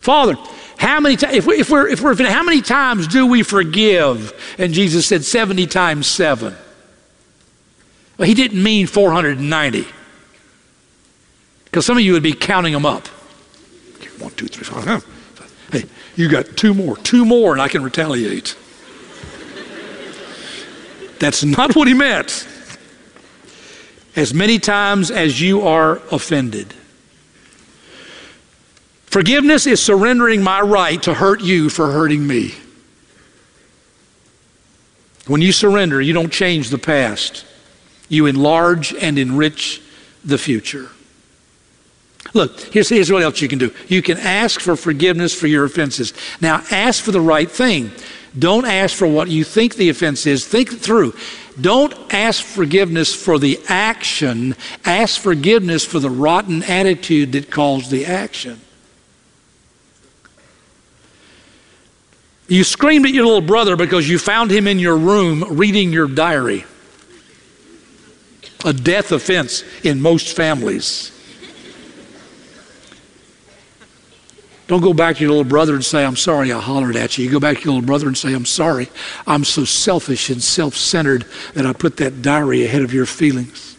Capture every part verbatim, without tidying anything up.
Father, how many times, if, we, if, we're, if we're, how many times do we forgive? And Jesus said seventy times seven. Well, he didn't mean four hundred ninety. Because some of you would be counting them up. One, two, three, four. Hey, you got two more, two more, and I can retaliate. That's not what he meant. As many times as you are offended. Forgiveness is surrendering my right to hurt you for hurting me. When you surrender, you don't change the past. You enlarge and enrich the future. Look, here's, here's what else you can do. You can ask for forgiveness for your offenses. Now, ask for the right thing. Don't ask for what you think the offense is. Think it through. Don't ask forgiveness for the action. Ask forgiveness for the rotten attitude that caused the action. You screamed at your little brother because you found him in your room reading your diary. A death offense in most families. Don't go back to your little brother and say, I'm sorry I hollered at you. You go back to your little brother and say, I'm sorry. I'm so selfish and self-centered that I put that diary ahead of your feelings.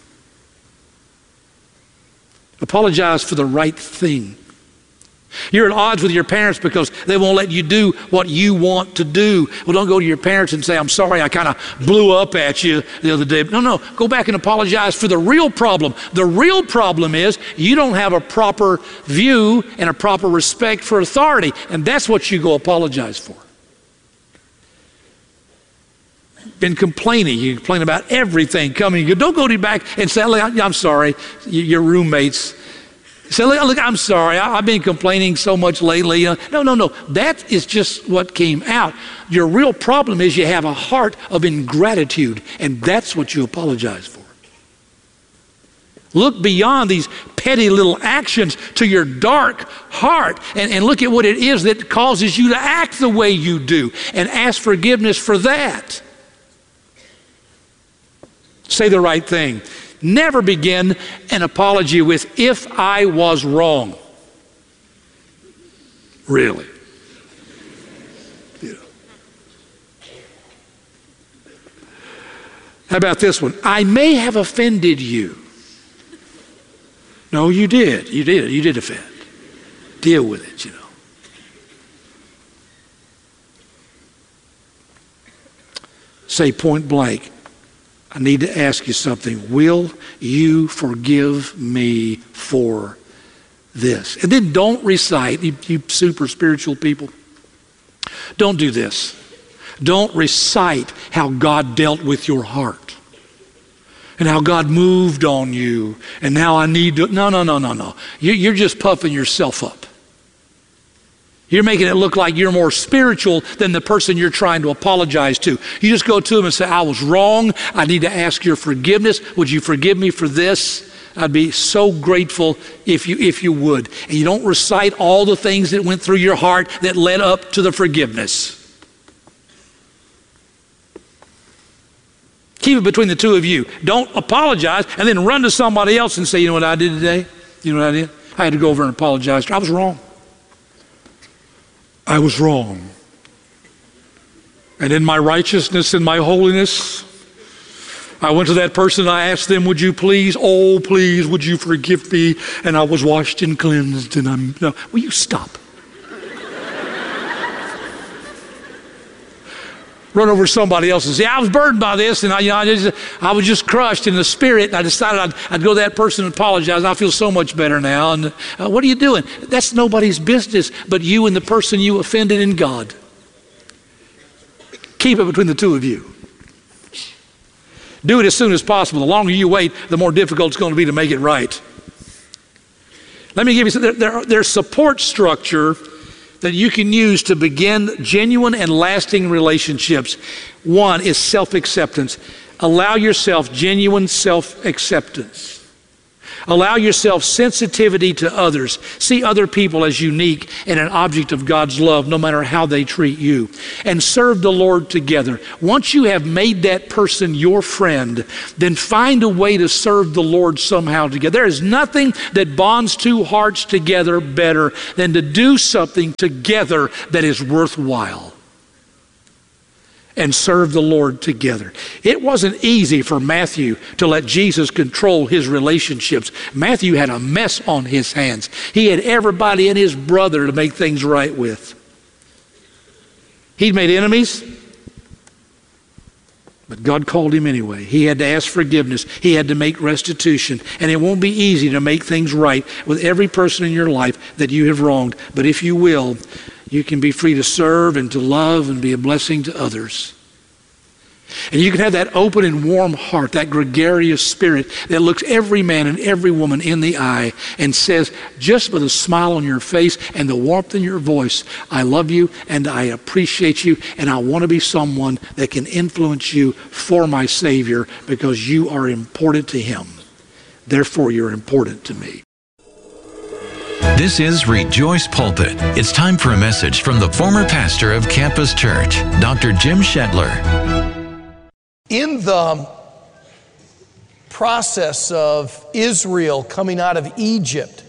Apologize for the right thing. You're at odds with your parents because they won't let you do what you want to do. Well, don't go to your parents and say, I'm sorry, I kind of blew up at you the other day. No, no, go back and apologize for the real problem. The real problem is you don't have a proper view and a proper respect for authority, and that's what you go apologize for. Been complaining, you complain about everything coming. You don't go back and say, I'm sorry, your roommates. Say, look, look, I'm sorry, I, I've been complaining so much lately. Uh, no, no, no, that is just what came out. Your real problem is you have a heart of ingratitude, and that's what you apologize for. Look beyond these petty little actions to your dark heart and, and look at what it is that causes you to act the way you do and ask forgiveness for that. Say the right thing. Never begin an apology with, if I was wrong. Really. Yeah. How about this one? I may have offended you. No, you did. You did. You did offend. Deal with it, you know. Say point blank, I need to ask you something. Will you forgive me for this? And then don't recite, you, you super spiritual people, don't do this. Don't recite how God dealt with your heart and how God moved on you and now I need to, no, no, no, no, no. You, you're just puffing yourself up. You're making it look like you're more spiritual than the person you're trying to apologize to. You just go to them and say, I was wrong. I need to ask your forgiveness. Would you forgive me for this? I'd be so grateful if you, if you would. And you don't recite all the things that went through your heart that led up to the forgiveness. Keep it between the two of you. Don't apologize and then run to somebody else and say, you know what I did today? You know what I did? I had to go over and apologize. I was wrong. I was wrong. And in my righteousness and my holiness, I went to that person and I asked them, would you please, oh please, would you forgive me? And I was washed and cleansed and I'm, no, will you stop? Run over somebody else and say, I was burdened by this and I, you know, I, just, I was just crushed in the spirit and I decided I'd, I'd go to that person and apologize and I feel so much better now. And uh, what are you doing? That's nobody's business but you and the person you offended in God. Keep it between the two of you. Do it as soon as possible. The longer you wait, the more difficult it's going to be to make it right. Let me give you some, there, there, there's support structure that you can use to begin genuine and lasting relationships. One is self-acceptance. Allow yourself genuine self-acceptance. Allow yourself sensitivity to others. See other people as unique and an object of God's love, no matter how they treat you. And serve the Lord together. Once you have made that person your friend, then find a way to serve the Lord somehow together. There is nothing that bonds two hearts together better than to do something together that is worthwhile. And serve the Lord together. It wasn't easy for Matthew to let Jesus control his relationships. Matthew had a mess on his hands. He had everybody and his brother to make things right with. He'd made enemies, but God called him anyway. He had to ask forgiveness. He had to make restitution. And it won't be easy to make things right with every person in your life that you have wronged. But if you will, you can be free to serve and to love and be a blessing to others. And you can have that open and warm heart, that gregarious spirit that looks every man and every woman in the eye and says, just with a smile on your face and the warmth in your voice, I love you and I appreciate you and I want to be someone that can influence you for my Savior because you are important to Him. Therefore, you're important to me. This is Rejoice Pulpit. It's time for a message from the former pastor of Campus Church, Doctor Jim Shetler. In the process of Israel coming out of Egypt,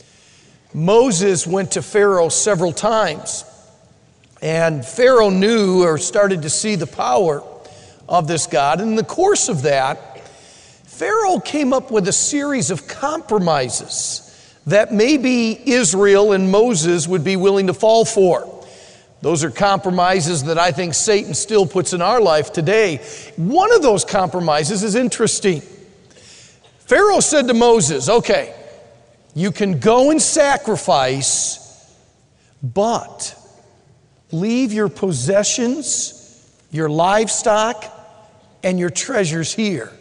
Moses went to Pharaoh several times. And Pharaoh knew or started to see the power of this God. And in the course of that, Pharaoh came up with a series of compromises that maybe Israel and Moses would be willing to fall for. Those are compromises that I think Satan still puts in our life today. One of those compromises is interesting. Pharaoh said to Moses, okay, you can go and sacrifice, but leave your possessions, your livestock, and your treasures here.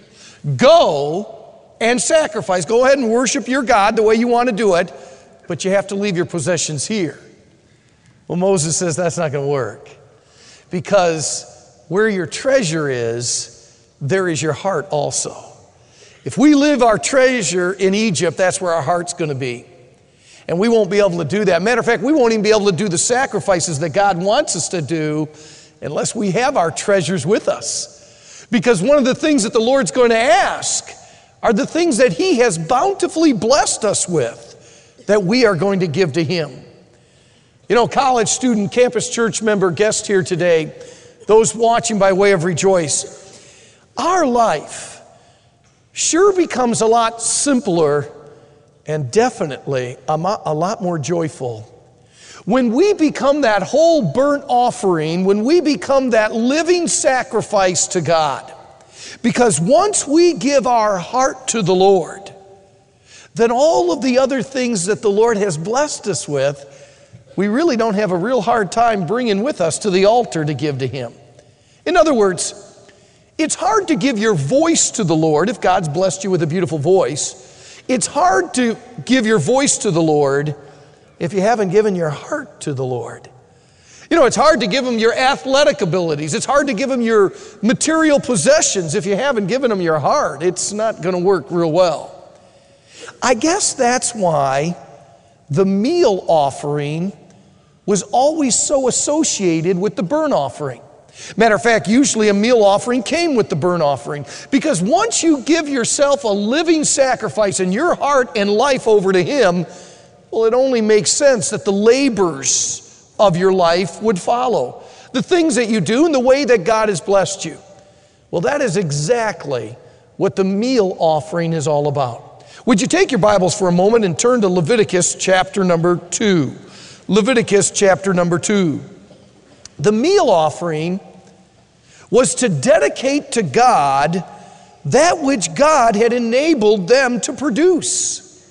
Go and sacrifice. Go ahead and worship your God the way you want to do it, but you have to leave your possessions here. Well, Moses says that's not going to work because where your treasure is, there is your heart also. If we leave our treasure in Egypt, that's where our heart's going to be. And we won't be able to do that. Matter of fact, we won't even be able to do the sacrifices that God wants us to do unless we have our treasures with us. Because one of the things that the Lord's going to ask are the things that He has bountifully blessed us with that we are going to give to Him. You know, college student, Campus Church member, guest here today, those watching by way of Rejoice, our life sure becomes a lot simpler and definitely a lot more joyful when we become that whole burnt offering, when we become that living sacrifice to God. Because once we give our heart to the Lord, then all of the other things that the Lord has blessed us with, we really don't have a real hard time bringing with us to the altar to give to Him. In other words, it's hard to give your voice to the Lord if God's blessed you with a beautiful voice. It's hard to give your voice to the Lord if you haven't given your heart to the Lord. You know, it's hard to give Him your athletic abilities. It's hard to give Him your material possessions if you haven't given Him your heart. It's not going to work real well. I guess that's why the meal offering was always so associated with the burnt offering. Matter of fact, usually a meal offering came with the burnt offering, because once you give yourself a living sacrifice and your heart and life over to Him, well, it only makes sense that the labors of your life would follow. The things that you do and the way that God has blessed you. Well, that is exactly what the meal offering is all about. Would you take your Bibles for a moment and turn to Leviticus chapter number two. Leviticus chapter number two. The meal offering was to dedicate to God that which God had enabled them to produce.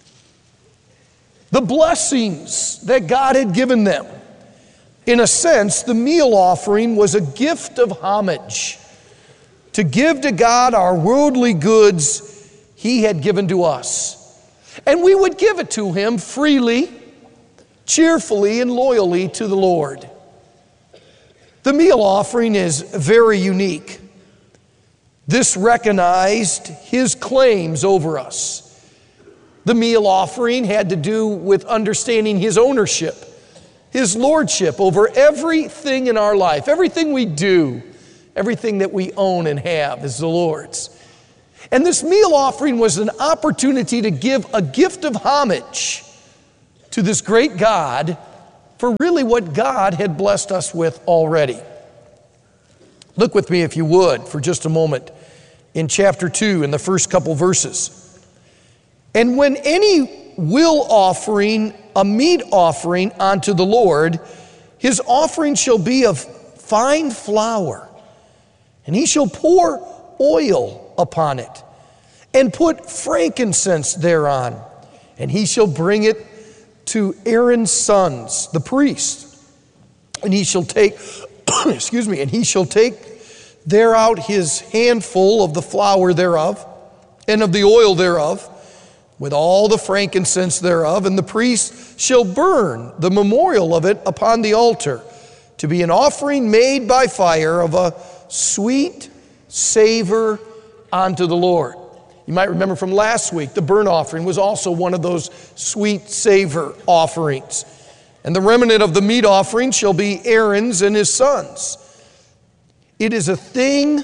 The blessings that God had given them. In a sense, the meal offering was a gift of homage to give to God our worldly goods He had given to us. And we would give it to Him freely, cheerfully, and loyally to the Lord. The meal offering is very unique. This recognized His claims over us. The meal offering had to do with understanding his ownership, his lordship over everything in our life. Everything we do, everything that we own and have is the Lord's. And this meal offering was an opportunity to give a gift of homage to this great God for really what God had blessed us with already. Look with me, if you would, for just a moment in chapter two, in the first couple verses. And when any will offering a meat offering unto the Lord, his offering shall be of fine flour, and he shall pour oil upon it, and put frankincense thereon, and he shall bring it to Aaron's sons, the priest, and he shall take, excuse me, and he shall take there out his handful of the flour thereof, and of the oil thereof, with all the frankincense thereof, and the priest shall burn the memorial of it upon the altar, to be an offering made by fire of a sweet savor unto the Lord. You might remember from last week, the burnt offering was also one of those sweet savor offerings. And the remnant of the meat offering shall be Aaron's and his sons. It is a thing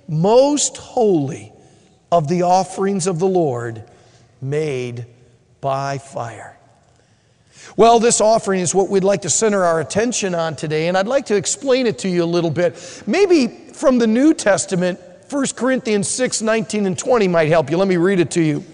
most holy of the offerings of the Lord, made by fire. Well, this offering is what we'd like to center our attention on today, and I'd like to explain it to you a little bit. Maybe from the New Testament, First Corinthians six, nineteen and twenty might help you. Let me read it to you.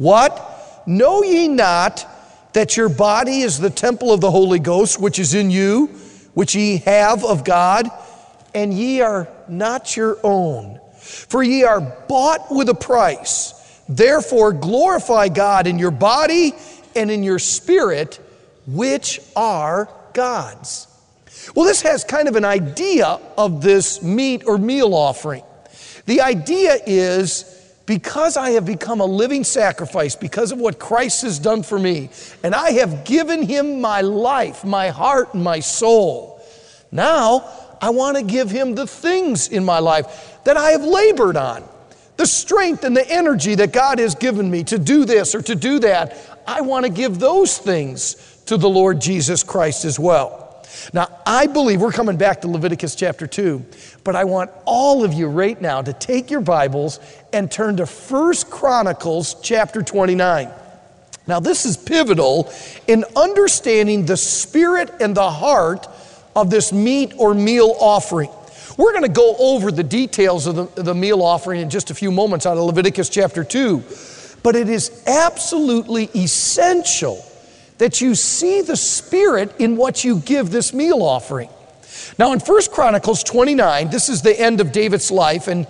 What? Know ye not that your body is the temple of the Holy Ghost, which is in you, which ye have of God, and ye are not your own? For ye are bought with a price. Therefore glorify God in your body and in your spirit, which are God's. Well, this has kind of an idea of this meat or meal offering. The idea is, because I have become a living sacrifice, because of what Christ has done for me, and I have given him my life, my heart, and my soul, now I want to give him the things in my life that I have labored on. The strength and the energy that God has given me to do this or to do that, I want to give those things to the Lord Jesus Christ as well. Now, I believe, we're coming back to Leviticus chapter two, but I want all of you right now to take your Bibles and turn to First Chronicles chapter twenty-nine. Now, this is pivotal in understanding the spirit and the heart of this meat or meal offering. We're going to go over the details of the, the meal offering in just a few moments out of Leviticus chapter two, but it is absolutely essential that you see the spirit in what you give this meal offering. Now in First Chronicles twenty-nine, this is the end of David's life, and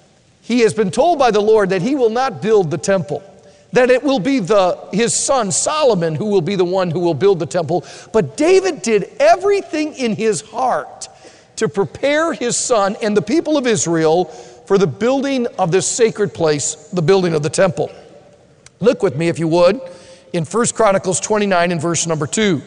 he has been told by the Lord that he will not build the temple, that it will be the his son Solomon who will be the one who will build the temple. But David did everything in his heart to prepare his son and the people of Israel for the building of this sacred place, the building of the temple. Look with me, if you would, in First Chronicles twenty-nine and verse number two.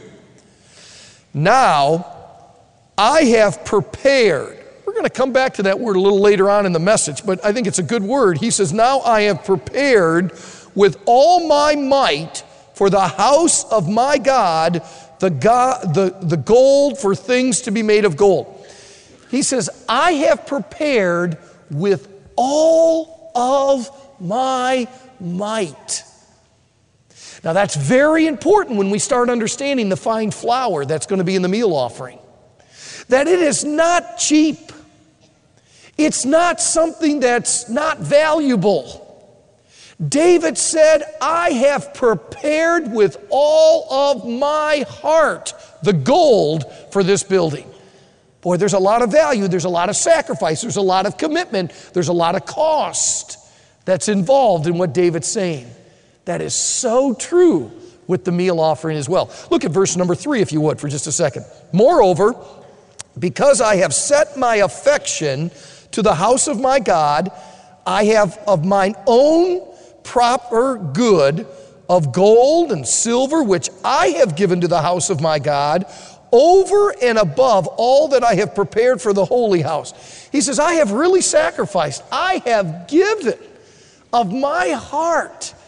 Now I have prepared. We're going to come back to that word a little later on in the message, but I think it's a good word. He says, now I have prepared with all my might for the house of my God, the, God, the, the gold for things to be made of gold. He says, I have prepared with all of my might. Now that's very important when we start understanding the fine flour that's going to be in the meal offering. That it is not cheap. It's not something that's not valuable. David said, I have prepared with all of my heart the gold for this building. Boy, there's a lot of value, there's a lot of sacrifice, there's a lot of commitment, there's a lot of cost that's involved in what David's saying. That is so true with the meal offering as well. Look at verse number three, if you would, for just a second. Moreover, because I have set my affection to the house of my God, I have of mine own proper good of gold and silver, which I have given to the house of my God, over and above all that I have prepared for the holy house. He says, I have really sacrificed. I have given of my heart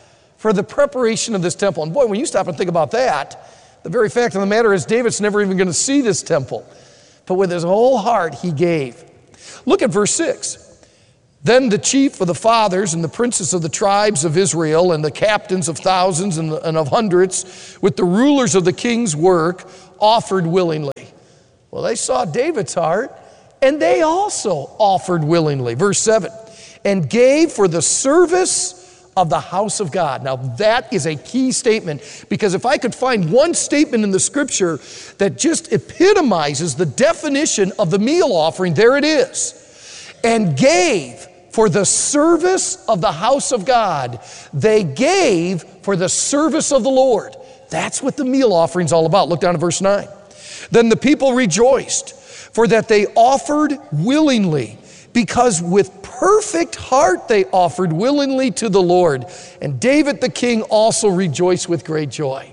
for the preparation of this temple. And boy, when you stop and think about that, the very fact of the matter is David's never even going to see this temple. But with his whole heart, he gave. Look at verse six. Then the chief of the fathers and the princes of the tribes of Israel and the captains of thousands and of hundreds with the rulers of the king's work offered willingly. Well, they saw David's heart, and they also offered willingly. Verse seven, and gave for the service of the house of God. Now that is a key statement, because if I could find one statement in the scripture that just epitomizes the definition of the meal offering, there it is. And gave for the service of the house of God. They gave for the service of the Lord. That's what the meal offering is all about. Look down at verse nine. Then the people rejoiced, for that they offered willingly, because with perfect heart they offered willingly to the Lord. And David the king also rejoiced with great joy.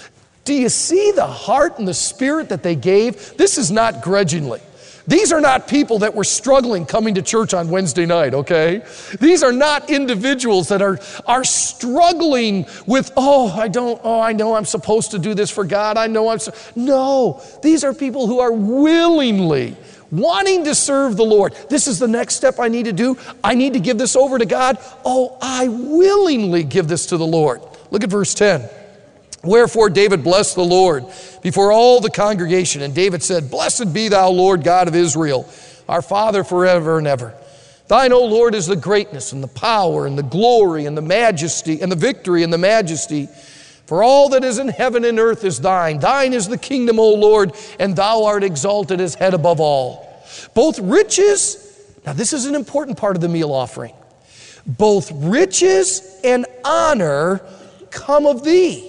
Do you see the heart and the spirit that they gave? This is not grudgingly. These are not people that were struggling coming to church on Wednesday night, okay? These are not individuals that are, are struggling with, oh, I don't, oh, I know I'm supposed to do this for God. I know I'm, so, no. These are people who are willingly wanting to serve the Lord. This is the next step I need to do. I need to give this over to God. Oh, I willingly give this to the Lord. Look at verse ten. Wherefore David blessed the Lord before all the congregation. And David said, Blessed be thou, Lord God of Israel, our Father forever and ever. Thine, O Lord, is the greatness and the power and the glory and the majesty and the victory and the majesty. For all that is in heaven and earth is thine. Thine is the kingdom, O Lord, and thou art exalted as head above all. Both riches, now this is an important part of the meal offering. Both riches and honor come of thee.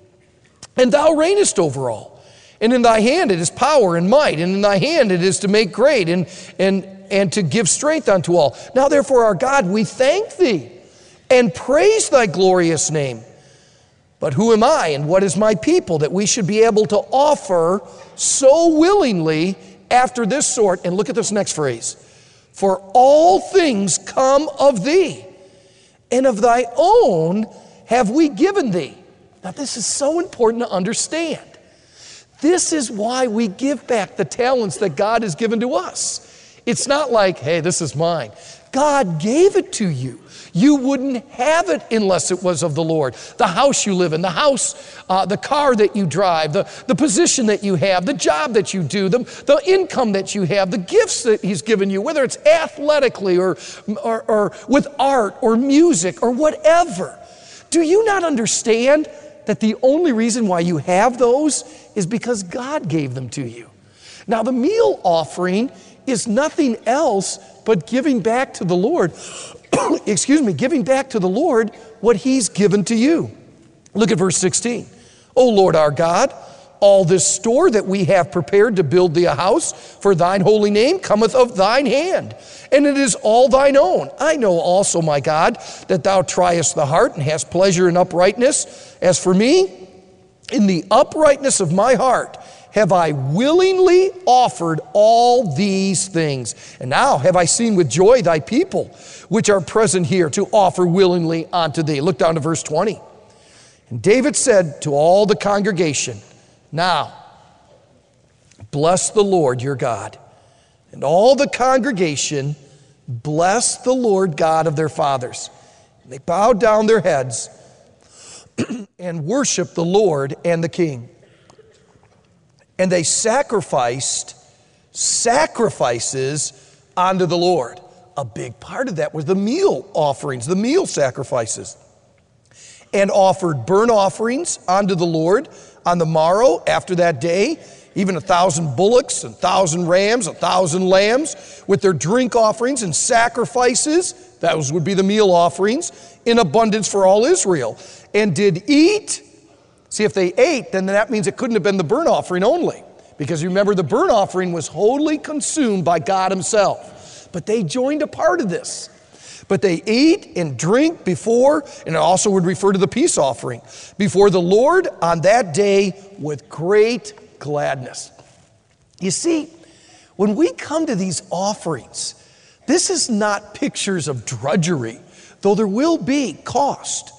And thou reignest over all. And in thy hand it is power and might, and in thy hand it is to make great and, and, and to give strength unto all. Now therefore, our God, we thank thee and praise thy glorious name. But who am I and what is my people that we should be able to offer so willingly after this sort? And look at this next phrase. For all things come of thee, and of thy own have we given thee. Now, this is so important to understand. This is why we give back the talents that God has given to us. It's not like, hey, this is mine. God gave it to you. You wouldn't have it unless it was of the Lord. The house you live in, the house, uh, the car that you drive, the, the position that you have, the job that you do, the, the income that you have, the gifts that He's given you, whether it's athletically or, or, or with art or music or whatever. Do you not understand that the only reason why you have those is because God gave them to you? Now, the meal offering is nothing else but giving back to the Lord, excuse me, giving back to the Lord what He's given to you. Look at verse sixteen. O Lord our God, all this store that we have prepared to build thee a house for thine holy name cometh of thine hand, and it is all thine own. I know also, my God, that thou triest the heart and hast pleasure in uprightness. As for me, in the uprightness of my heart have I willingly offered all these things. And now have I seen with joy thy people, which are present here, to offer willingly unto thee. Look down to verse twenty. And David said to all the congregation, Now, bless the Lord your God. And all the congregation blessed the Lord God of their fathers. And they bowed down their heads and worshiped the Lord and the king. And they sacrificed sacrifices unto the Lord. A big part of that was the meal offerings, the meal sacrifices. And offered burnt offerings unto the Lord on the morrow after that day, even a thousand bullocks, a thousand rams, a thousand lambs, with their drink offerings and sacrifices, those would be the meal offerings, in abundance for all Israel. And did eat. See, if they ate, then that means it couldn't have been the burnt offering only, because you remember the burnt offering was wholly consumed by God Himself. But they joined a part of this. But they eat and drink before, and it also would refer to the peace offering, before the Lord on that day with great gladness. You see, when we come to these offerings, this is not pictures of drudgery, though there will be cost.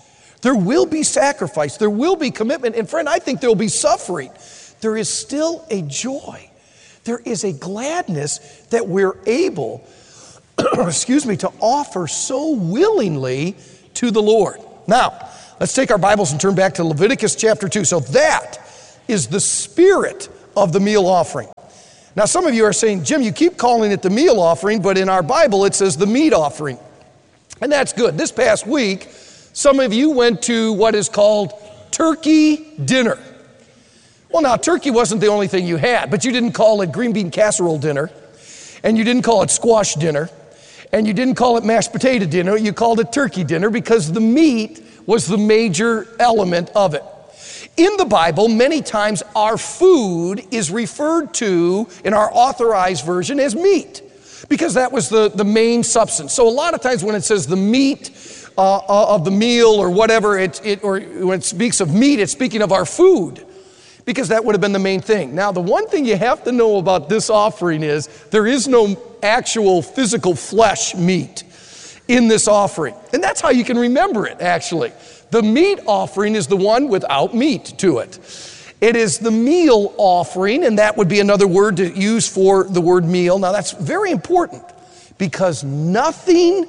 There will be sacrifice. There will be commitment. And friend, I think there will be suffering. There is still a joy. There is a gladness that we're able, excuse me, to offer so willingly to the Lord. Now, let's take our Bibles and turn back to Leviticus chapter two. So that is the spirit of the meal offering. Now, some of you are saying, Jim, you keep calling it the meal offering, but in our Bible it says the meat offering. And that's good. This past week, some of you went to what is called turkey dinner. Well, now, turkey wasn't the only thing you had, but you didn't call it green bean casserole dinner, and you didn't call it squash dinner, and you didn't call it mashed potato dinner. You called it turkey dinner because the meat was the major element of it. In the Bible, many times our food is referred to in our authorized version as meat, because that was the, the main substance. So a lot of times when it says the meat uh, of the meal or whatever, it, it, or when it speaks of meat, it's speaking of our food, because that would have been the main thing. Now, the one thing you have to know about this offering is there is no actual physical flesh meat in this offering. And that's how you can remember it, actually. The meat offering is the one without meat to it. It is the meal offering, and that would be another word to use for the word meal. Now, that's very important because nothing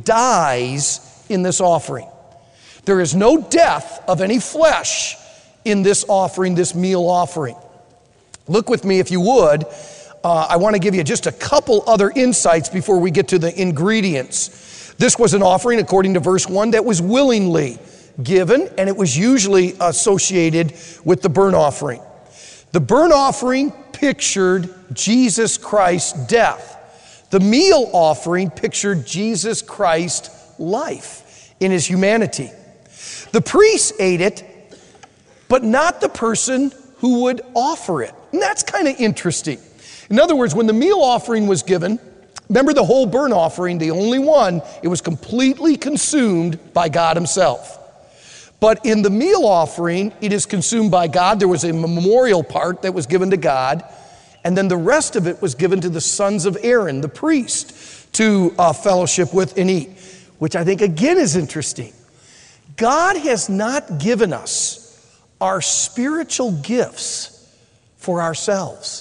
dies in this offering. There is no death of any flesh in this offering, this meal offering. Look with me if you would. Uh, I want to give you just a couple other insights before we get to the ingredients. This was an offering, according to verse one, that was willingly given, and it was usually associated with the burnt offering. The burnt offering pictured Jesus Christ's death. The meal offering pictured Jesus Christ's life in his humanity. The priest ate it, but not the person who would offer it. And that's kind of interesting. In other words, when the meal offering was given, remember the whole burnt offering, the only one, it was completely consumed by God himself. But in the meal offering, it is consumed by God. There was a memorial part that was given to God, and then the rest of it was given to the sons of Aaron, the priest, to uh, fellowship with and eat, which I think again is interesting. God has not given us our spiritual gifts for ourselves.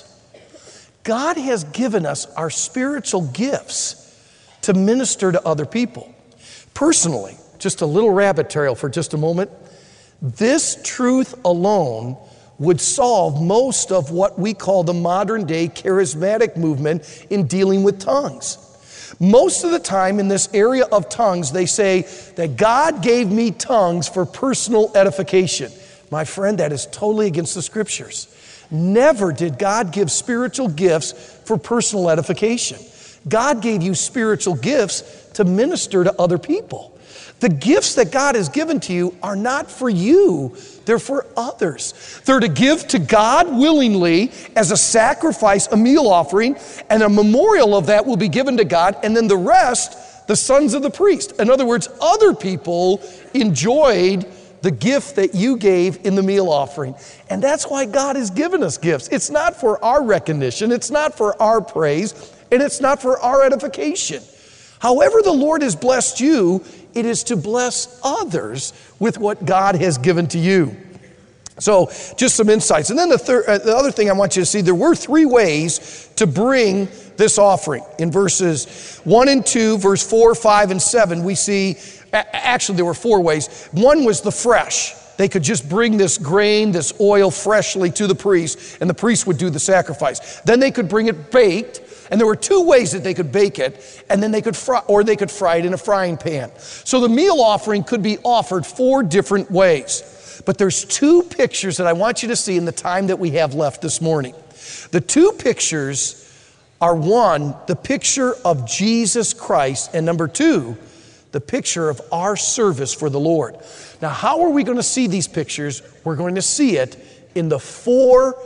God has given us our spiritual gifts to minister to other people. Personally, just a little rabbit trail for just a moment, this truth alone would solve most of what we call the modern day charismatic movement in dealing with tongues. Most of the time in this area of tongues, they say that God gave me tongues for personal edification. My friend, that is totally against the scriptures. Never did God give spiritual gifts for personal edification. God gave you spiritual gifts to minister to other people. The gifts that God has given to you are not for you, they're for others. They're to give to God willingly as a sacrifice, a meal offering, and a memorial of that will be given to God, and then the rest, the sons of the priest. In other words, other people enjoyed the gift that you gave in the meal offering. And that's why God has given us gifts. It's not for our recognition, it's not for our praise, and it's not for our edification. However the Lord has blessed you, it is to bless others with what God has given to you. So, just some insights. And then the, third, uh, the other thing I want you to see, there were three ways to bring this offering. In verses one and two, verse four, five, and seven, we see, actually there were four ways. One was the fresh. They could just bring this grain, this oil freshly to the priest, and the priest would do the sacrifice. Then they could bring it baked, and there were two ways that they could bake it, and then they could fry, or they could fry it in a frying pan. So the meal offering could be offered four different ways. But there's two pictures that I want you to see in the time that we have left this morning. The two pictures are, one, the picture of Jesus Christ, and number two, the picture of our service for the Lord. Now, how are we going to see these pictures? We're going to see it in the four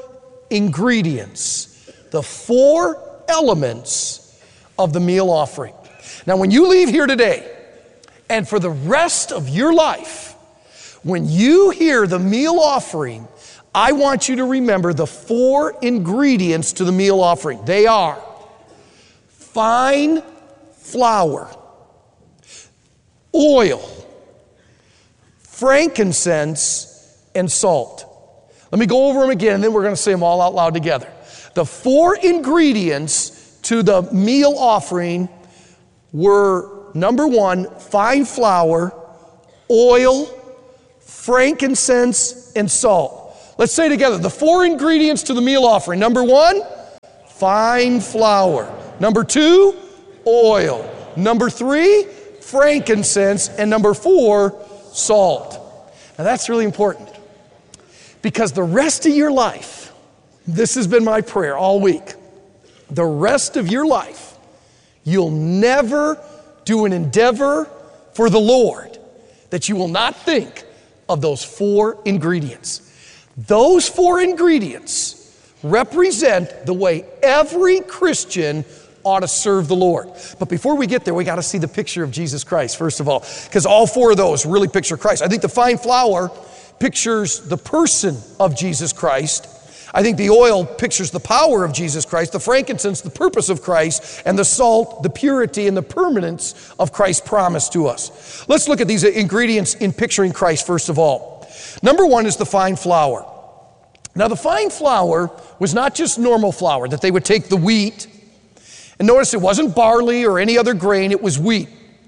ingredients, the four elements of the meal offering. Now, when you leave here today, and for the rest of your life, when you hear the meal offering, I want you to remember the four ingredients to the meal offering. They are fine flour, oil, frankincense, and salt. Let me go over them again, and then we're going to say them all out loud together. The four ingredients to the meal offering were, number one, fine flour, oil, frankincense, and salt. Let's say together, the four ingredients to the meal offering. Number one, fine flour. Number two, oil. Number three, frankincense. And number four, salt. Now that's really important, because the rest of your life, this has been my prayer all week, the rest of your life, you'll never do an endeavor for the Lord that you will not think of those four ingredients. Those four ingredients represent the way every Christian ought to serve the Lord. But before we get there, we got to see the picture of Jesus Christ, first of all, because all four of those really picture Christ. I think the fine flour pictures the person of Jesus Christ. I think the oil pictures the power of Jesus Christ, the frankincense, the purpose of Christ, and the salt, the purity and the permanence of Christ's promise to us. Let's look at these ingredients in picturing Christ, first of all. Number one is the fine flour. Now, the fine flour was not just normal flour, that they would take the wheat, and notice it wasn't barley or any other grain, it was wheat.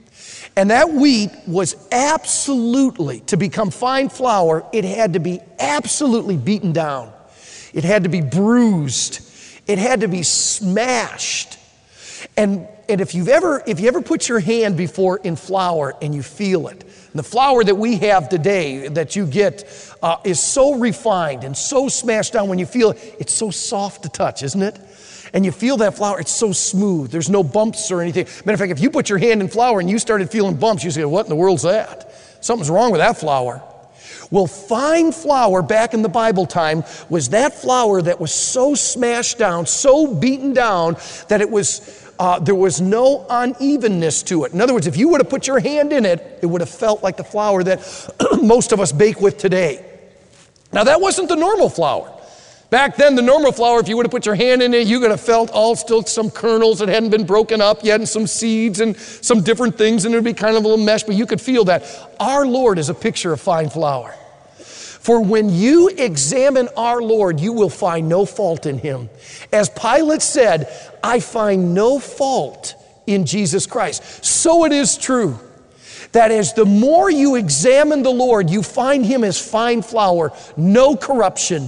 And that wheat was absolutely, to become fine flour, it had to be absolutely beaten down. It had to be bruised. It had to be smashed. And, and if you've ever, if you ever put your hand before in flour and you feel it, and the flour that we have today that you get uh, is so refined and so smashed down when you feel it, it's so soft to touch, isn't it? And you feel that flour, it's so smooth. There's no bumps or anything. Matter of fact, if you put your hand in flour and you started feeling bumps, you say, what in the world's that? Something's wrong with that flour. Well, fine flour back in the Bible time was that flour that was so smashed down, so beaten down, that it was uh, there was no unevenness to it. In other words, if you would have put your hand in it, it would have felt like the flour that most of us bake with today. Now, that wasn't the normal flour. Back then, the normal flour, if you would have put your hand in it, you could have felt all still some kernels that hadn't been broken up yet, and some seeds and some different things, and it would be kind of a little mesh, but you could feel that. Our Lord is a picture of fine flour. For when you examine our Lord, you will find no fault in him. As Pilate said, I find no fault in Jesus Christ. So it is true that as the more you examine the Lord, you find him as fine flour, no corruption,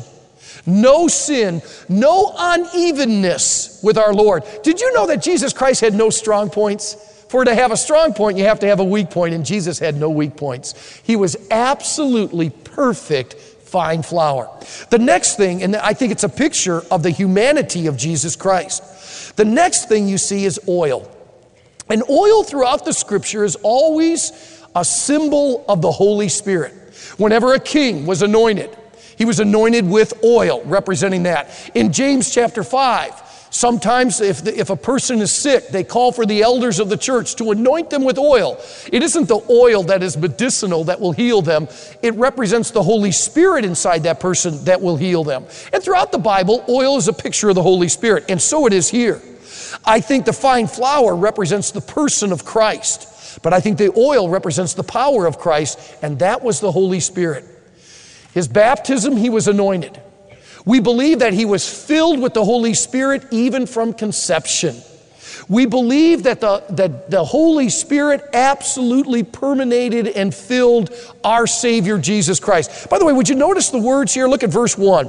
no sin, no unevenness with our Lord. Did you know that Jesus Christ had no strong points? For to have a strong point, you have to have a weak point, and Jesus had no weak points. He was absolutely perfect fine flour. The next thing, and I think it's a picture of the humanity of Jesus Christ. The next thing you see is oil. And oil throughout the scripture is always a symbol of the Holy Spirit. Whenever a king was anointed, he was anointed with oil, representing that. In James chapter five, sometimes if, the, if a person is sick, they call for the elders of the church to anoint them with oil. It isn't the oil that is medicinal that will heal them. It represents the Holy Spirit inside that person that will heal them. And throughout the Bible, oil is a picture of the Holy Spirit, and so it is here. I think the fine flour represents the person of Christ, but I think the oil represents the power of Christ, and that was the Holy Spirit. His baptism, he was anointed. We believe that he was filled with the Holy Spirit even from conception. We believe that the, that the Holy Spirit absolutely permeated and filled our Savior Jesus Christ. By the way, would you notice the words here? Look at verse one.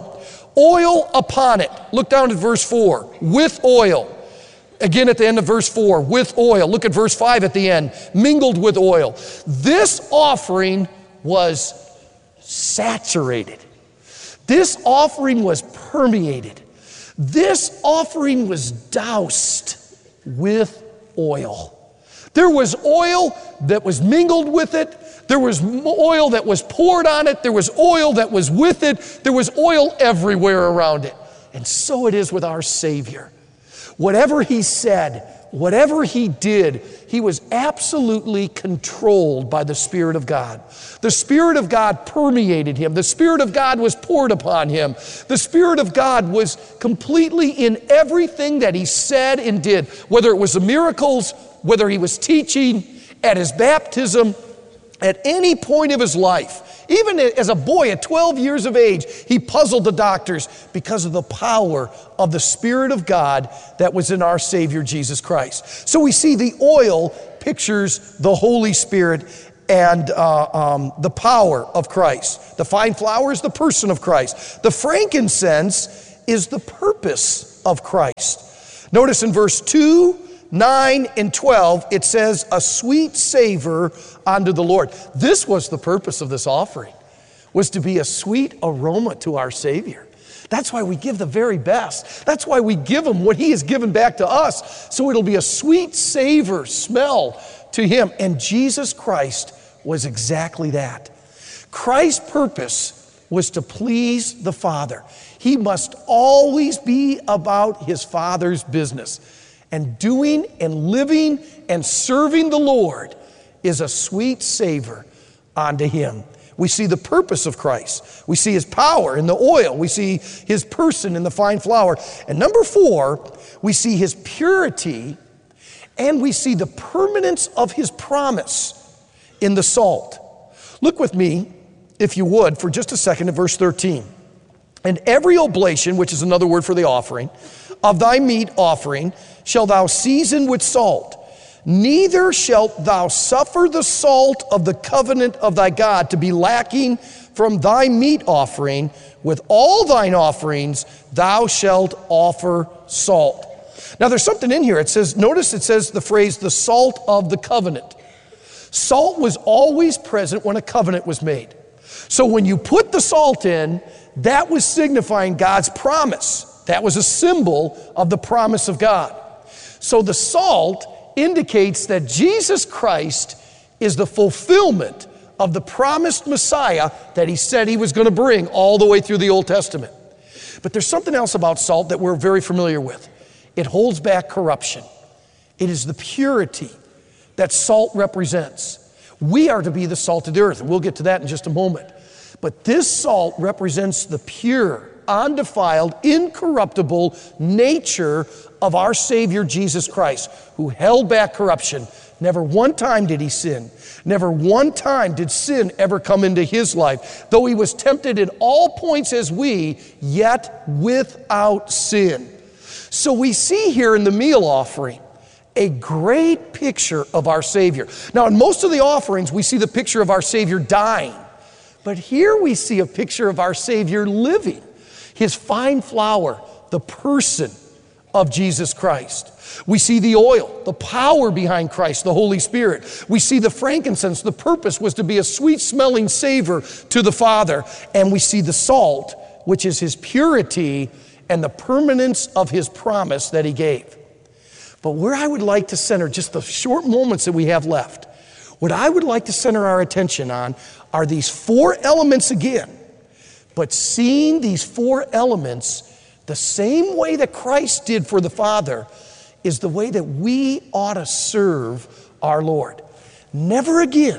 Oil upon it. Look down at verse four. With oil. Again at the end of verse four. With oil. Look at verse five at the end. Mingled with oil. This offering was saturated. This offering was permeated. This offering was doused with oil. There was oil that was mingled with it. There was oil that was poured on it. There was oil that was with it. There was oil everywhere around it. And so it is with our Savior. Whatever he said, whatever he did, he was absolutely controlled by the Spirit of God. The Spirit of God permeated him. The Spirit of God was poured upon him. The Spirit of God was completely in everything that he said and did, whether it was the miracles, whether he was teaching, at his baptism, At any point of his life, even as a boy at twelve years of age, he puzzled the doctors because of the power of the Spirit of God that was in our Savior Jesus Christ. So we see the oil pictures the Holy Spirit and uh, um, the power of Christ. The fine flour is the person of Christ. The frankincense is the purpose of Christ. Notice in verse two, nine, and twelve, it says, a sweet savor unto the Lord. This was the purpose of this offering, was to be a sweet aroma to our Savior. That's why we give the very best. That's why we give him what he has given back to us, so it'll be a sweet savor smell to him. And Jesus Christ was exactly that. Christ's purpose was to please the Father. He must always be about his Father's business. And doing and living and serving the Lord is a sweet savor unto him. We see the purpose of Christ. We see his power in the oil. We see his person in the fine flour. And number four, we see his purity, and we see the permanence of his promise in the salt. Look with me, if you would, for just a second at verse thirteen. And every oblation, which is another word for the offering, of thy meat offering shall thou season with salt. Neither shalt thou suffer the salt of the covenant of thy God to be lacking from thy meat offering. With all thine offerings thou shalt offer salt. Now there's something in here. It says, notice it says the phrase, the salt of the covenant. Salt was always present when a covenant was made. So when you put the salt in, that was signifying God's promise. That was a symbol of the promise of God. So the salt indicates that Jesus Christ is the fulfillment of the promised Messiah that he said he was going to bring all the way through the Old Testament. But there's something else about salt that we're very familiar with. It holds back corruption. It is the purity that salt represents. We are to be the salt of the earth, and we'll get to that in just a moment. But this salt represents the pure, undefiled, incorruptible nature of our Savior Jesus Christ, who held back corruption. Never one time did he sin. Never one time did sin ever come into his life. Though he was tempted in all points as we, yet without sin. So we see here in the meal offering a great picture of our Savior. Now, in most of the offerings, we see the picture of our Savior dying. But here we see a picture of our Savior living. His fine flour, the person of Jesus Christ. We see the oil, the power behind Christ, the Holy Spirit. We see the frankincense. The purpose was to be a sweet-smelling savor to the Father. And we see the salt, which is his purity and the permanence of his promise that he gave. But where I would like to center just the short moments that we have left, what I would like to center our attention on are these four elements again. But seeing these four elements the same way that Christ did for the Father is the way that we ought to serve our Lord. Never again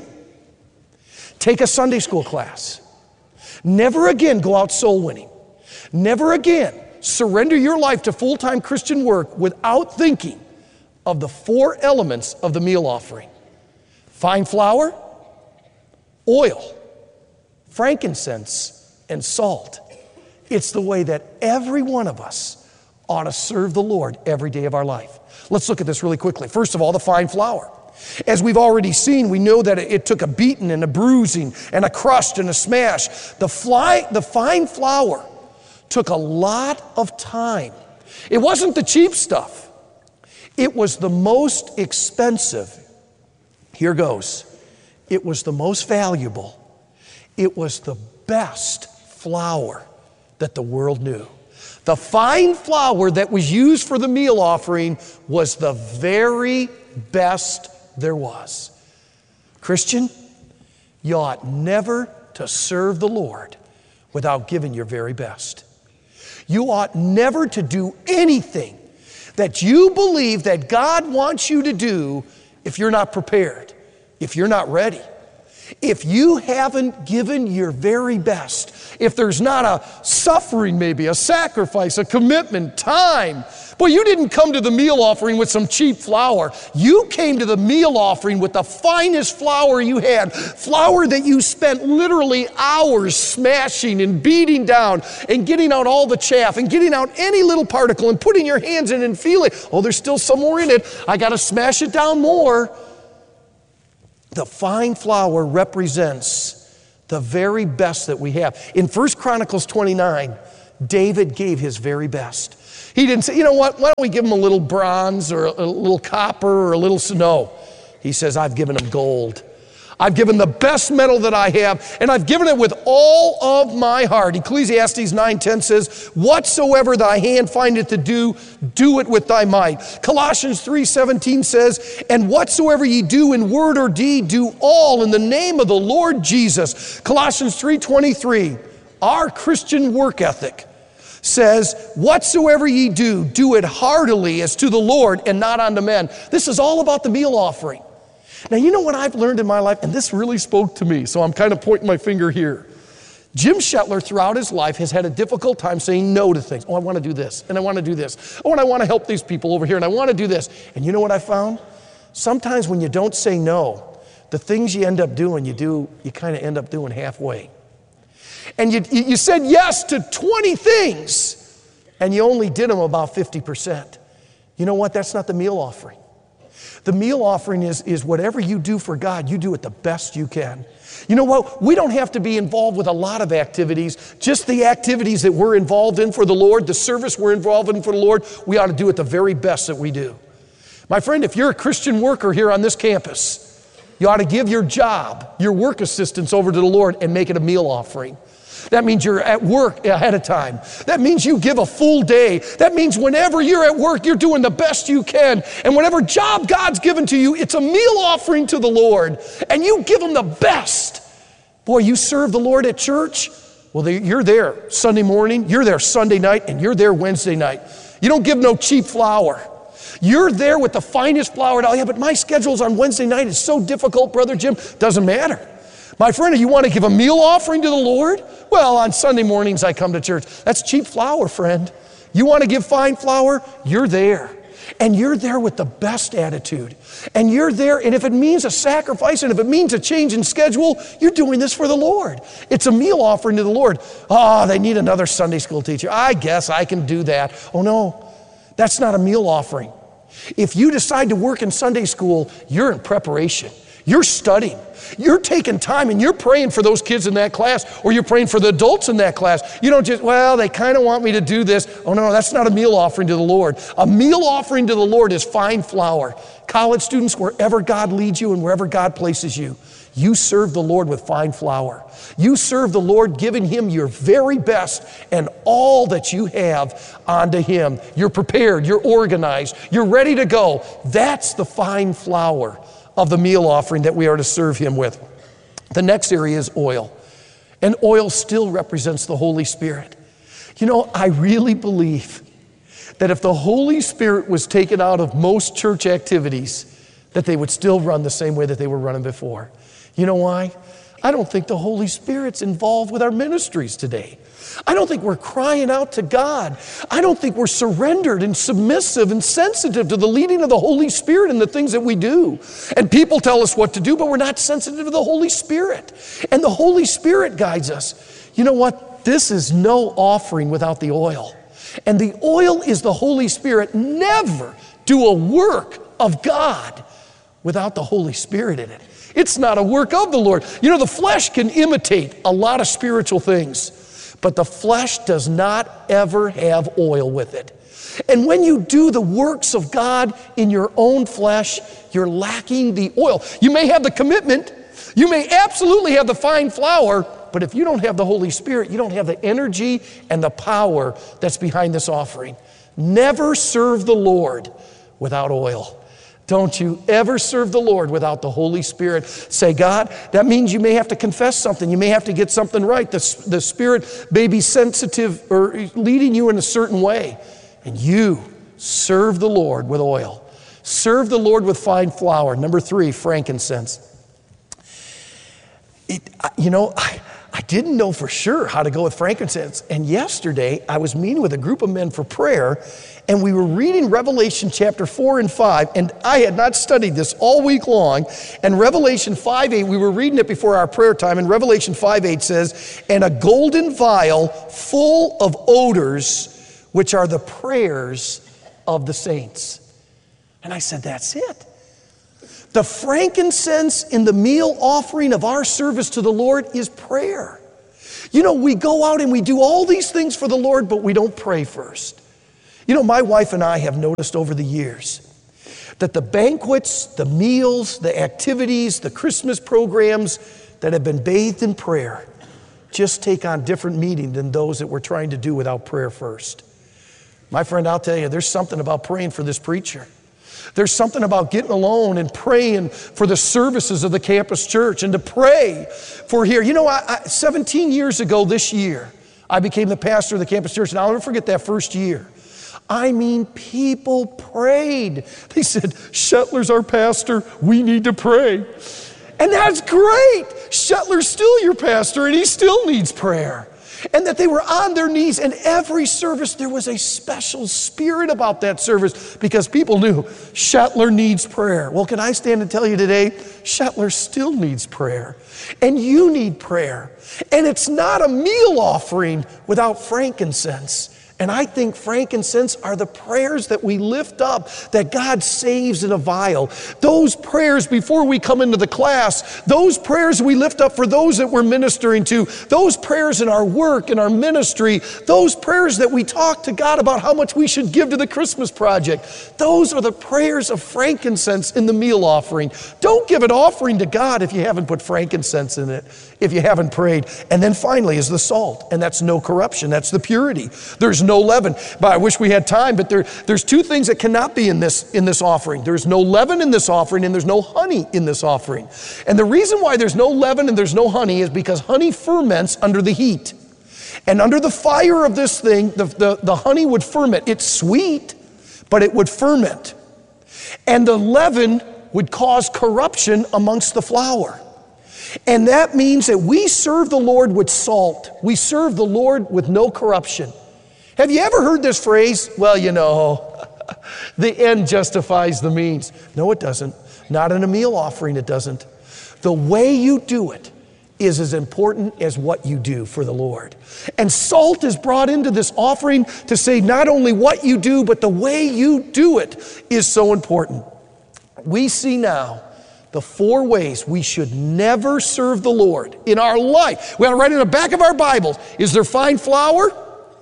take a Sunday school class. Never again go out soul winning. Never again surrender your life to full-time Christian work without thinking of the four elements of the meal offering. Fine flour, oil, frankincense, and salt. It's the way that every one of us ought to serve the Lord every day of our life. Let's look at this really quickly. First of all, the fine flour. As we've already seen, we know that it took a beating and a bruising and a crushed and a smash. The, fly, the fine flour took a lot of time. It wasn't the cheap stuff. It was the most expensive. Here goes. It was the most valuable. It was the best flour that the world knew. The fine flour that was used for the meal offering was the very best there was. Christian, you ought never to serve the Lord without giving your very best. You ought never to do anything that you believe that God wants you to do if you're not prepared, if you're not ready. If you haven't given your very best, if there's not a suffering maybe, a sacrifice, a commitment, time, boy, you didn't come to the meal offering with some cheap flour. You came to the meal offering with the finest flour you had, flour that you spent literally hours smashing and beating down and getting out all the chaff and getting out any little particle and putting your hands in and feeling, oh, there's still some more in it. I got to smash it down more. The fine flour represents the very best that we have. In First Chronicles twenty-nine, David gave his very best. He didn't say, you know what, why don't we give him a little bronze or a little copper or a little snow? He says, I've given him gold. I've given the best metal that I have, and I've given it with all of my heart. Ecclesiastes nine ten says, whatsoever thy hand findeth to do, do it with thy might. Colossians three seventeen says, and whatsoever ye do in word or deed, do all in the name of the Lord Jesus. Colossians three twenty-three, our Christian work ethic says, whatsoever ye do, do it heartily as to the Lord and not unto men. This is all about the meal offering. Now, you know what I've learned in my life, and this really spoke to me, so I'm kind of pointing my finger here. Jim Shetler, throughout his life, has had a difficult time saying no to things. Oh, I want to do this, and I want to do this. Oh, and I want to help these people over here, and I want to do this. And you know what I found? Sometimes when you don't say no, the things you end up doing, you do, you kind of end up doing halfway. And you, you said yes to twenty things, and you only did them about fifty percent. You know what? That's not the meal offering. The meal offering is, is whatever you do for God, you do it the best you can. You know what? We don't have to be involved with a lot of activities. Just the activities that we're involved in for the Lord, the service we're involved in for the Lord, we ought to do it the very best that we do. My friend, if you're a Christian worker here on this campus, you ought to give your job, your work assistance over to the Lord and make it a meal offering. That means you're at work ahead of time. That means you give a full day. That means whenever you're at work, you're doing the best you can. And whatever job God's given to you, it's a meal offering to the Lord. And you give Him the best. Boy, you serve the Lord at church? Well, you're there Sunday morning, you're there Sunday night, and you're there Wednesday night. You don't give no cheap flour. You're there with the finest flour. Oh, yeah, but my schedule's on Wednesday night. It's so difficult, Brother Jim. Doesn't matter. My friend, you want to give a meal offering to the Lord? Well, on Sunday mornings I come to church. That's cheap flour, friend. You want to give fine flour? You're there. And you're there with the best attitude. And you're there, and if it means a sacrifice, and if it means a change in schedule, you're doing this for the Lord. It's a meal offering to the Lord. Oh, they need another Sunday school teacher. I guess I can do that. Oh no, that's not a meal offering. If you decide to work in Sunday school, you're in preparation. You're studying. You're taking time and you're praying for those kids in that class, or you're praying for the adults in that class. You don't just, well, they kind of want me to do this. Oh no, that's not a meal offering to the Lord. A meal offering to the Lord is fine flour. College students, wherever God leads you and wherever God places you, you serve the Lord with fine flour. You serve the Lord giving Him your very best and all that you have onto Him. You're prepared, you're organized, you're ready to go. That's the fine flour of the meal offering that we are to serve Him with. The next area is oil. And oil still represents the Holy Spirit. You know, I really believe that if the Holy Spirit was taken out of most church activities, that they would still run the same way that they were running before. You know why? I don't think the Holy Spirit's involved with our ministries today. I don't think we're crying out to God. I don't think we're surrendered and submissive and sensitive to the leading of the Holy Spirit in the things that we do. And people tell us what to do, but we're not sensitive to the Holy Spirit. And the Holy Spirit guides us. You know what? This is no offering without the oil. And the oil is the Holy Spirit. Never do a work of God without the Holy Spirit in it. It's not a work of the Lord. You know, the flesh can imitate a lot of spiritual things, but the flesh does not ever have oil with it. And when you do the works of God in your own flesh, you're lacking the oil. You may have the commitment, you may absolutely have the fine flour, but if you don't have the Holy Spirit, you don't have the energy and the power that's behind this offering. Never serve the Lord without oil. Don't you ever serve the Lord without the Holy Spirit. Say, God, that means you may have to confess something. You may have to get something right. The, the Spirit may be sensitive or leading you in a certain way. And you serve the Lord with oil. Serve the Lord with fine flour. Number three, frankincense. you know, I, I didn't know for sure how to go with frankincense. And yesterday, I was meeting with a group of men for prayer, and we were reading Revelation chapter four and five, and I had not studied this all week long. And Revelation five eight, we were reading it before our prayer time, and Revelation five eight says, "And a golden vial full of odors, which are the prayers of the saints." And I said, that's it. The frankincense in the meal offering of our service to the Lord is prayer. You know, we go out and we do all these things for the Lord, but we don't pray first. You know, my wife and I have noticed over the years that the banquets, the meals, the activities, the Christmas programs that have been bathed in prayer just take on different meaning than those that we're trying to do without prayer first. My friend, I'll tell you, there's something about praying for this preacher. There's something about getting alone and praying for the services of the campus church and to pray for here. You know, I, I, seventeen years ago this year, I became the pastor of the campus church, and I'll never forget that first year. I mean, people prayed. They said, Shetler's our pastor, we need to pray. And that's great. Shetler's still your pastor, and he still needs prayer. And that they were on their knees, and every service there was a special spirit about that service because people knew Shetler needs prayer. Well, can I stand and tell you today, Shetler still needs prayer, and you need prayer. And it's not a meal offering without frankincense. And I think frankincense are the prayers that we lift up, that God saves in a vial. Those prayers before we come into the class, those prayers we lift up for those that we're ministering to, those prayers in our work, in our ministry, those prayers that we talk to God about how much we should give to the Christmas project. Those are the prayers of frankincense in the meal offering. Don't give an offering to God if you haven't put frankincense in it, if you haven't prayed. And then finally is the salt, and that's no corruption. That's the purity. There's no leaven. But I wish we had time, but there, there's two things that cannot be in this, in this offering. There's no leaven in this offering, and there's no honey in this offering. And the reason why there's no leaven and there's no honey is because honey ferments under the heat. And under the fire of this thing, the, the, the honey would ferment. It's sweet, but it would ferment. And the leaven would cause corruption amongst the flour. And that means that we serve the Lord with salt. We serve the Lord with no corruption. Have you ever heard this phrase? Well, you know, the end justifies the means. No, it doesn't. Not in a meal offering, it doesn't. The way you do it is as important as what you do for the Lord. And salt is brought into this offering to say not only what you do, but the way you do it is so important. We see now the four ways we should never serve the Lord in our life. We have to write in the back of our Bibles. Is there fine flour?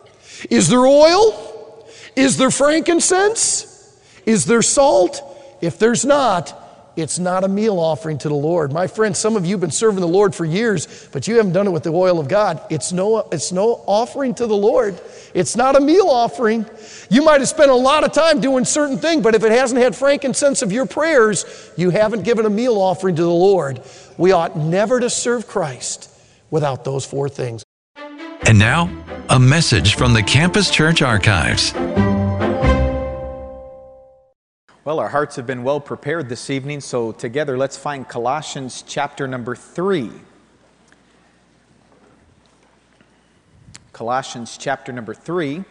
Is there oil? Is there frankincense? Is there salt? If there's not, it's not a meal offering to the Lord. My friend, some of you have been serving the Lord for years, but you haven't done it with the oil of God. It's no, it's no offering to the Lord. It's not a meal offering. You might have spent a lot of time doing certain things, but if it hasn't had frankincense of your prayers, you haven't given a meal offering to the Lord. We ought never to serve Christ without those four things. And now, a message from the Campus Church Archives. Well, our hearts have been well prepared this evening, so together let's find Colossians chapter number three. Colossians chapter number three.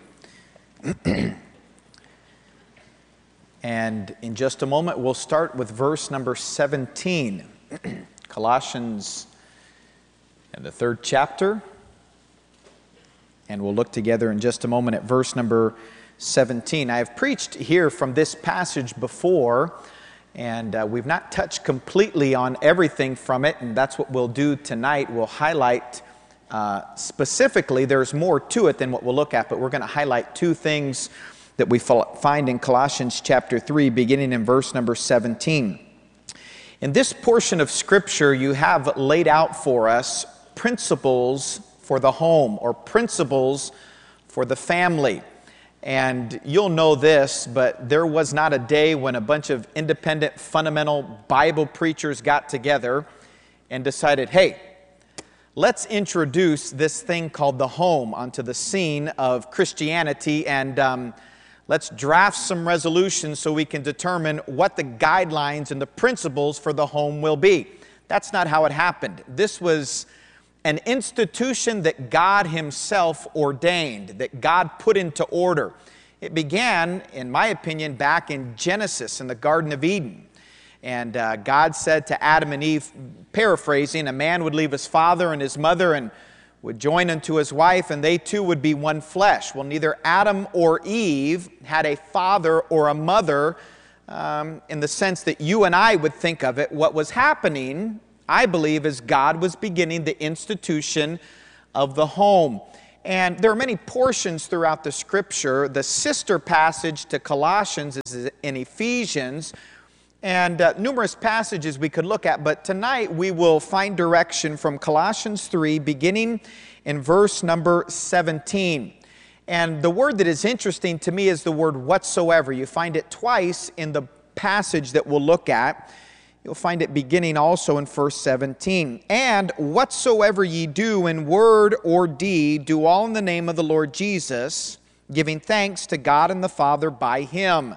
And in just a moment, we'll start with verse number seventeen. Colossians in the third chapter. And we'll look together in just a moment at verse number seventeen. I have preached here from this passage before, and uh, we've not touched completely on everything from it, and that's what we'll do tonight. We'll highlight uh, specifically, there's more to it than what we'll look at, but we're going to highlight two things that we find in Colossians chapter three, beginning in verse number seventeen. In this portion of Scripture, you have laid out for us principles for the home, or principles for the family. And you'll know this, but there was not a day when a bunch of independent fundamental Bible preachers got together and decided, hey, let's introduce this thing called the home onto the scene of Christianity, and um, let's draft some resolutions so we can determine what the guidelines and the principles for the home will be. That's not how it happened. This was an institution that God himself ordained, that God put into order. It began, in my opinion, back in Genesis in the Garden of Eden. And uh, God said to Adam and Eve, paraphrasing, a man would leave his father and his mother and would join unto his wife, and they two would be one flesh. Well, neither Adam or Eve had a father or a mother um, in the sense that you and I would think of it. What was happening, I believe, is God was beginning the institution of the home. And there are many portions throughout the Scripture. The sister passage to Colossians is in Ephesians, and uh, numerous passages we could look at, but tonight we will find direction from Colossians three, beginning in verse number seventeen. And the word that is interesting to me is the word whatsoever. You find it twice in the passage that we'll look at. You'll find it beginning also in verse seventeen. And whatsoever ye do in word or deed, do all in the name of the Lord Jesus, giving thanks to God and the Father by him.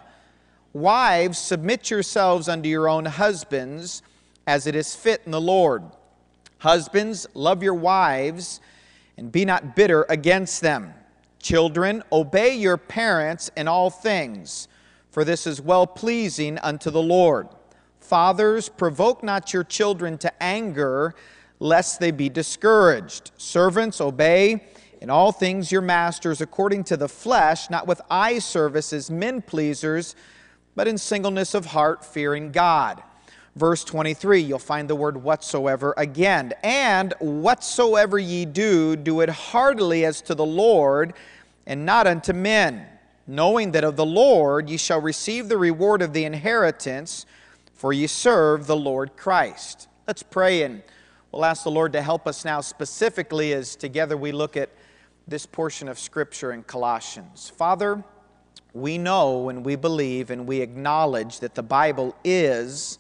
Wives, submit yourselves unto your own husbands, as it is fit in the Lord. Husbands, love your wives, and be not bitter against them. Children, obey your parents in all things, for this is well-pleasing unto the Lord. Fathers, provoke not your children to anger, lest they be discouraged. Servants, obey in all things your masters according to the flesh, not with eye service as men pleasers, but in singleness of heart, fearing God. Verse twenty-three, you'll find the word whatsoever again. And whatsoever ye do, do it heartily as to the Lord, and not unto men, knowing that of the Lord ye shall receive the reward of the inheritance, for ye serve the Lord Christ. Let's pray, and we'll ask the Lord to help us now specifically as together we look at this portion of Scripture in Colossians. Father, we know and we believe and we acknowledge that the Bible is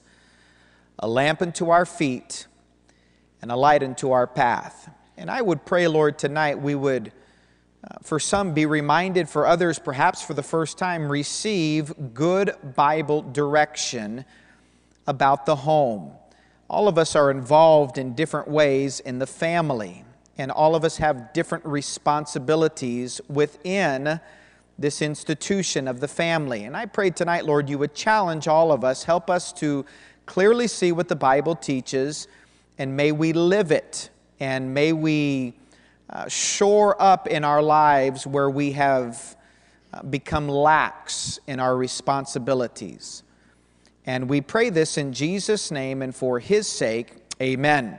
a lamp unto our feet and a light unto our path. And I would pray, Lord, tonight we would, uh, for some, be reminded, for others, perhaps for the first time, receive good Bible direction about the home. All of us are involved in different ways in the family, and all of us have different responsibilities within this institution of the family. And I pray tonight, Lord, you would challenge all of us, help us to clearly see what the Bible teaches, and may we live it, and may we uh, shore up in our lives where we have uh, become lax in our responsibilities. And we pray this in Jesus' name and for his sake, amen.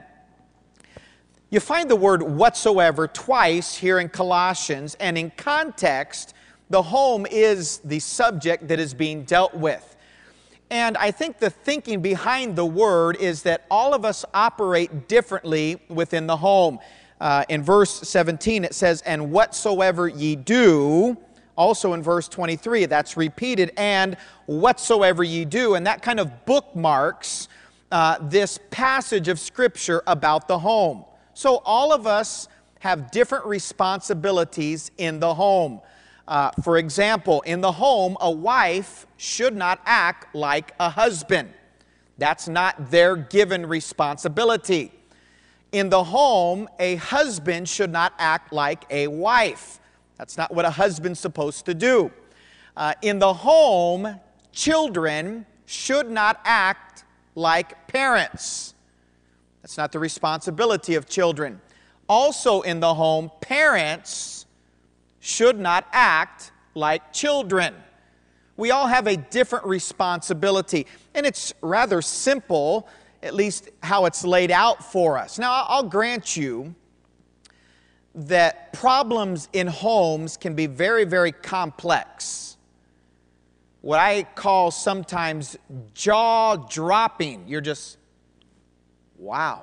You find the word whatsoever twice here in Colossians, and in context, the home is the subject that is being dealt with. And I think the thinking behind the word is that all of us operate differently within the home. Uh, in verse seventeen it says, and whatsoever ye do. Also in verse twenty-three that's repeated, and whatsoever ye do. And that kind of bookmarks uh, this passage of Scripture about the home. So all of us have different responsibilities in the home. Uh, for example, in the home, a wife should not act like a husband. That's not their given responsibility. In the home, a husband should not act like a wife. That's not what a husband's supposed to do. Uh, in the home, children should not act like parents. That's not the responsibility of children. Also in the home, parents should not act like children. We all have a different responsibility, and it's rather simple, at least how it's laid out for us. Now, I'll grant you that problems in homes can be very, very complex. What I call sometimes jaw-dropping. You're just, wow.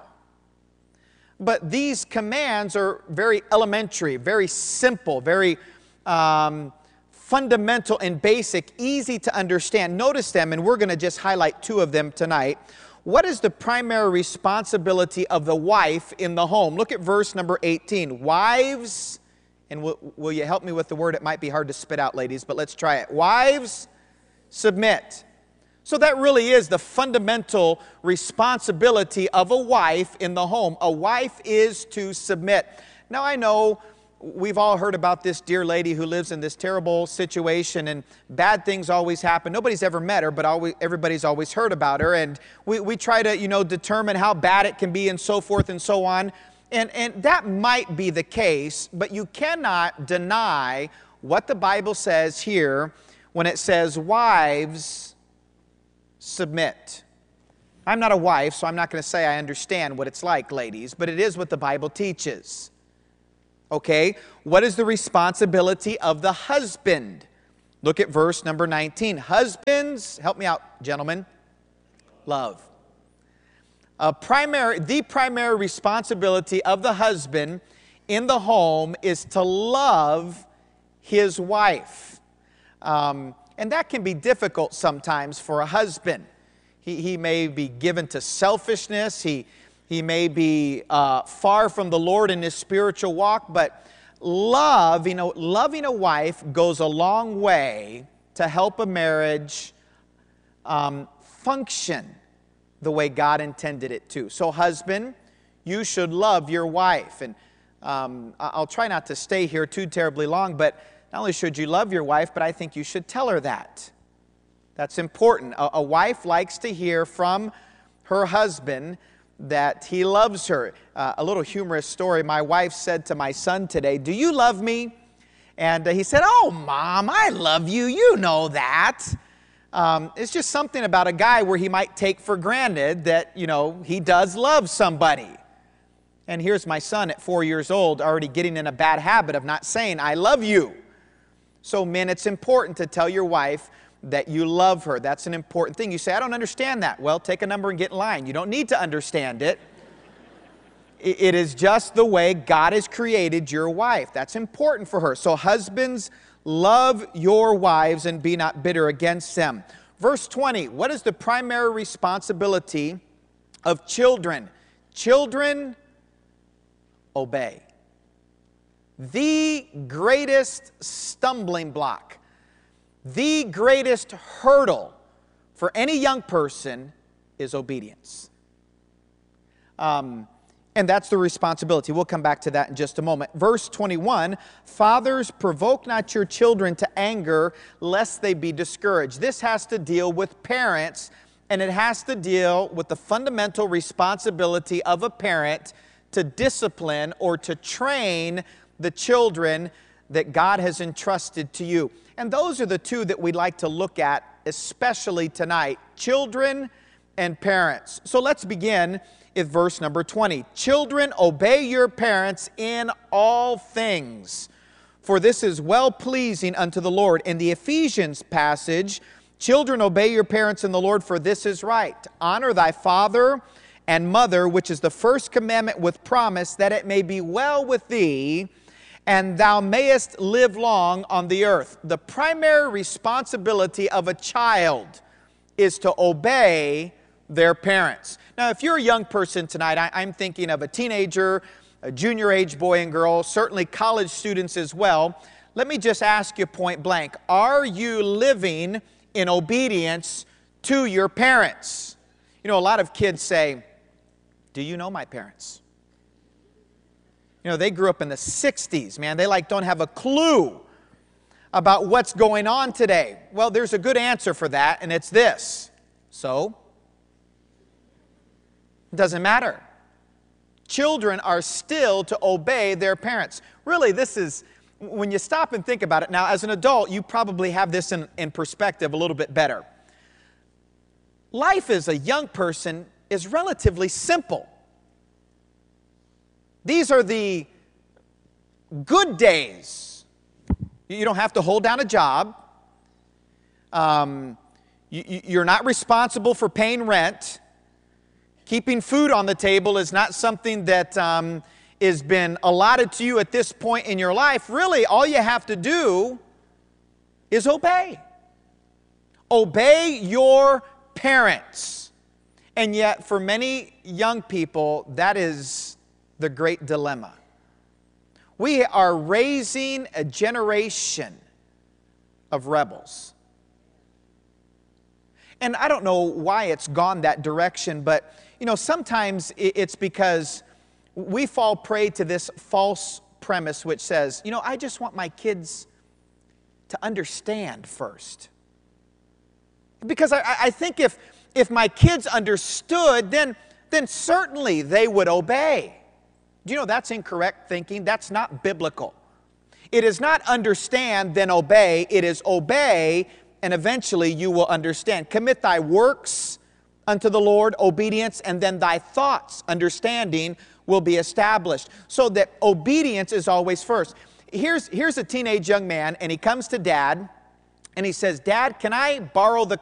But these commands are very elementary, very simple, very um, fundamental and basic, easy to understand. Notice them, and we're going to just highlight two of them tonight. What is the primary responsibility of the wife in the home? Look at verse number eighteen. Wives, and will, will you help me with the word? It might be hard to spit out, ladies, but let's try it. Wives, submit. So that really is the fundamental responsibility of a wife in the home. A wife is to submit. Now I know we've all heard about this dear lady who lives in this terrible situation, and bad things always happen. Nobody's ever met her, but always, everybody's always heard about her. And we, we try to, you know, determine how bad it can be and so forth and so on. And, and that might be the case, but you cannot deny what the Bible says here when it says, wives, submit. I'm not a wife, so I'm not going to say I understand what it's like, ladies, but it is what the Bible teaches. Okay, what is the responsibility of the husband? Look at verse number nineteen. Husbands, help me out, gentlemen. Love. A primary, the primary responsibility of the husband in the home is to love his wife. Um, and that can be difficult sometimes for a husband. He, he may be given to selfishness. He, he may be uh, far from the Lord in his spiritual walk. But love, you know, loving a wife goes a long way to help a marriage um, function the way God intended it to. So husband, you should love your wife. And um, I'll try not to stay here too terribly long, but not only should you love your wife, but I think you should tell her that. That's important. A, a wife likes to hear from her husband that he loves her. Uh, a little humorous story. My wife said to my son today, "Do you love me?" And uh, he said, "Oh, Mom, I love you. You know that." Um, it's just something about a guy where he might take for granted that, you know, he does love somebody. And here's my son at four years old already getting in a bad habit of not saying, "I love you." So men, it's important to tell your wife that you love her. That's an important thing. You say, "I don't understand that." Well, take a number and get in line. You don't need to understand it. It is just the way God has created your wife. That's important for her. So husbands, love your wives and be not bitter against them. Verse twenty, what is the primary responsibility of children? Children, obey. The greatest stumbling block, the greatest hurdle for any young person is obedience. Um, and that's the responsibility. We'll come back to that in just a moment. Verse twenty-one, fathers, provoke not your children to anger, lest they be discouraged. This has to deal with parents, and it has to deal with the fundamental responsibility of a parent to discipline or to train the children that God has entrusted to you. And those are the two that we'd like to look at, especially tonight, children and parents. So let's begin with verse number twenty. Children, obey your parents in all things, for this is well-pleasing unto the Lord. In the Ephesians passage, children, obey your parents in the Lord, for this is right. Honor thy father and mother, which is the first commandment with promise, that it may be well with thee, and thou mayest live long on the earth. The primary responsibility of a child is to obey their parents. Now, if you're a young person tonight, I, I'm thinking of a teenager, a junior age boy and girl, certainly college students as well. Let me just ask you point blank, are you living in obedience to your parents? You know, a lot of kids say, "Do you know my parents?" You know, they grew up in the sixties, man. They like don't have a clue about what's going on today. Well, there's a good answer for that, and it's this. So, it doesn't matter. Children are still to obey their parents. Really, this is, when you stop and think about it, now as an adult, you probably have this in, in perspective a little bit better. Life as a young person is relatively simple. These are the good days. You don't have to hold down a job. Um, you, you're not responsible for paying rent. Keeping food on the table is not something that um, has been allotted to you at this point in your life. Really, all you have to do is obey. Obey your parents. And yet, for many young people, that is the great dilemma. We are raising a generation of rebels. And I don't know why it's gone that direction, but, you know, sometimes it's because we fall prey to this false premise which says, you know, I just want my kids to understand first. Because I, I think if, if my kids understood, then, then certainly they would obey. Do you know that's incorrect thinking? That's not biblical. It is not understand, then obey. It is obey, and eventually you will understand. Commit thy works unto the Lord, obedience, and then thy thoughts, understanding, will be established. So that obedience is always first. Here's, here's a teenage young man, and he comes to Dad, and he says, Dad, can I borrow the